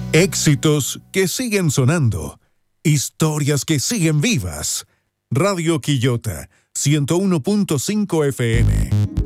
Éxitos que siguen sonando, historias que siguen vivas. Radio Quillota, 101.5 FM.